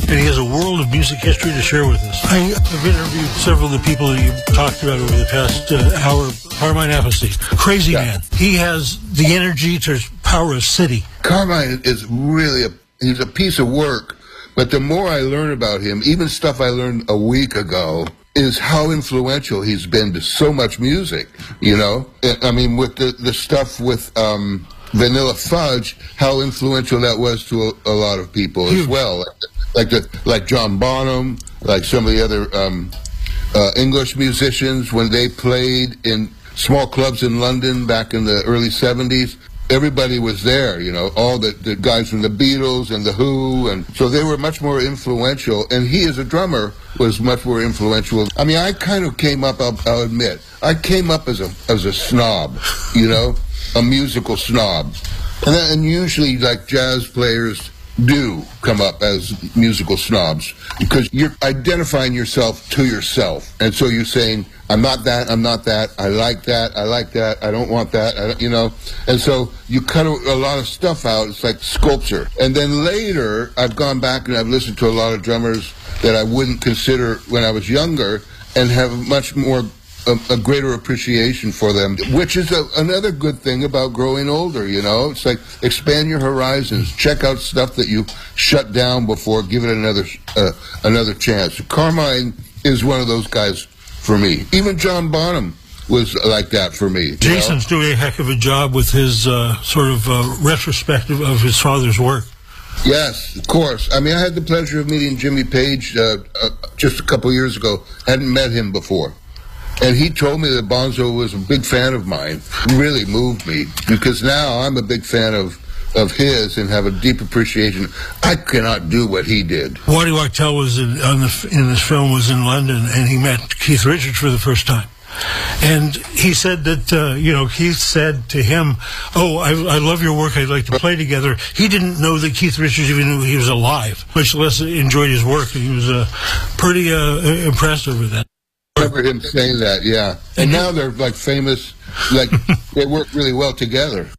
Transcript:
and he has a world of music history to share with us. I have interviewed several of the people that you talked about over the past hour. Carmine Appice, crazy man. He has the energy to power a city. Carmine is really he's a piece of work, but the more I learn about him, even stuff I learned a week ago, is how influential he's been to so much music, you know? I mean, with the stuff with Vanilla Fudge, how influential that was to a lot of people as well. Like John Bonham, like some of the other English musicians, when they played in small clubs in London back in the early 70s. Everybody was there, you know, all the guys from the Beatles and the Who, and so they were much more influential, and he as a drummer was much more influential. I mean, I kind of came up, I'll admit, I came up as a snob, you know, a musical snob. And usually, like, jazz players do come up as musical snobs, because you're identifying yourself to yourself, and so you're saying, I'm not that, I'm not that, I like that, I don't want that, you know, and so you cut a lot of stuff out. It's like sculpture. And then later, I've gone back and I've listened to a lot of drummers that I wouldn't consider when I was younger, and have much more a greater appreciation for them, which is another good thing about growing older, you know. It's like, expand your horizons, check out stuff that you shut down before, give it another chance. Carmine is one of those guys for me. Even John Bonham was like that for me. Jason's doing a heck of a job with his sort of retrospective of his father's work. Yes, of course. I mean, I had the pleasure of meeting Jimmy Page just a couple years ago. Hadn't met him before. And he told me that Bonzo was a big fan of mine. It really moved me, because now I'm a big fan of his and have a deep appreciation. I cannot do what he did. Waddy Wachtel was in this film was in London, and he met Keith Richards for the first time. And he said that, you know, Keith said to him, oh, I love your work, I'd like to play together. He didn't know that Keith Richards even knew he was alive, much less enjoyed his work. He was pretty impressed over that. I remember him saying that, yeah. And now they're like famous, like they work really well together.